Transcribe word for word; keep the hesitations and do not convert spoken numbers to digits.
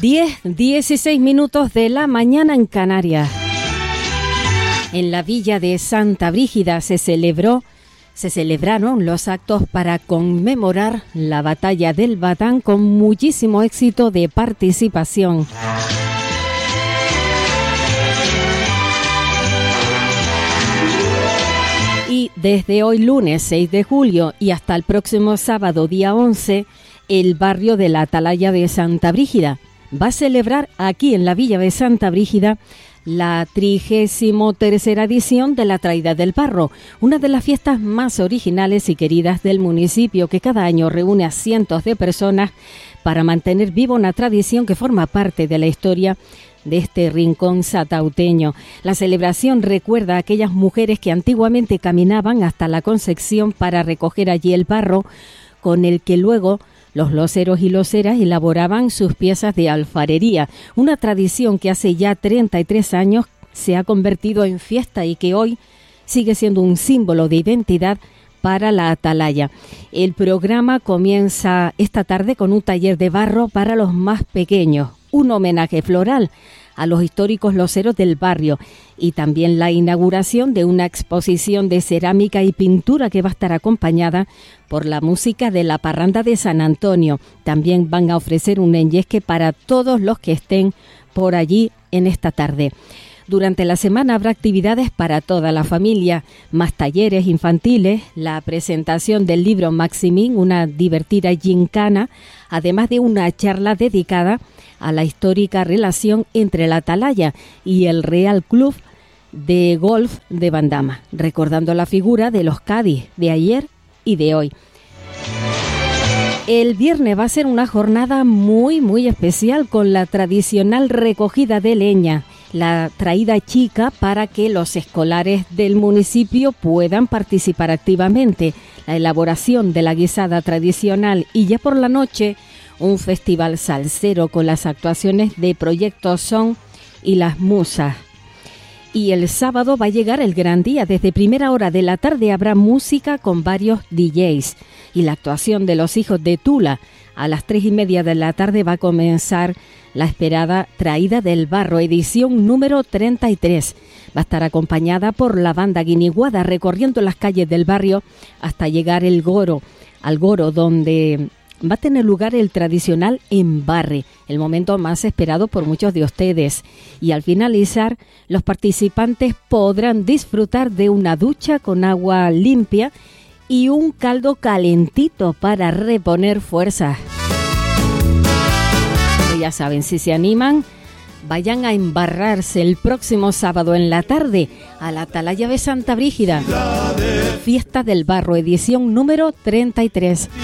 diez, dieciséis minutos de la mañana en Canarias. En la villa de Santa Brígida se celebró, se celebraron los actos para conmemorar la batalla del Batán con muchísimo éxito de participación. Y desde hoy lunes seis de julio y hasta el próximo sábado día once, el barrio de la Atalaya de Santa Brígida va a celebrar aquí en la villa de Santa Brígida la trigésimo tercera edición de la Traída del Barro, una de las fiestas más originales y queridas del municipio, que cada año reúne a cientos de personas para mantener viva una tradición que forma parte de la historia de este rincón satauteño. La celebración recuerda a aquellas mujeres que antiguamente caminaban hasta la Concepción para recoger allí el barro, con el que luego los loseros y loseras elaboraban sus piezas de alfarería, una tradición que hace ya treinta y tres años se ha convertido en fiesta y que hoy sigue siendo un símbolo de identidad para la Atalaya. El programa comienza esta tarde con un taller de barro para los más pequeños, un homenaje floral a los históricos loseros del barrio y también la inauguración de una exposición de cerámica y pintura que va a estar acompañada por la música de la Parranda de San Antonio. También van a ofrecer un enyesque para todos los que estén por allí en esta tarde. Durante la semana habrá actividades para toda la familia, más talleres infantiles, la presentación del libro Maximín, una divertida gincana, además de una charla dedicada a la histórica relación entre la Atalaya y el Real Club de Golf de Bandama, recordando la figura de los Cádiz de ayer y de hoy. El viernes va a ser una jornada muy, muy especial con la tradicional recogida de leña, la traída chica para que los escolares del municipio puedan participar activamente, la elaboración de la guisada tradicional y ya por la noche un festival salsero con las actuaciones de Proyecto Son y Las Musas. Y el sábado va a llegar el gran día. Desde primera hora de la tarde habrá música con varios D Js y la actuación de los hijos de Tula. A las tres y media de la tarde va a comenzar la esperada Traída del Barro, edición número treinta y tres. Va a estar acompañada por la banda guiniguada recorriendo las calles del barrio hasta llegar el Goro, al Goro, donde va a tener lugar el tradicional embarre, el momento más esperado por muchos de ustedes. Y al finalizar, los participantes podrán disfrutar de una ducha con agua limpia y un caldo calentito para reponer fuerzas. Pues ya saben, si se animan, vayan a embarrarse el próximo sábado en la tarde a la Atalaya de Santa Brígida. Fiesta del Barro, edición número treinta y tres.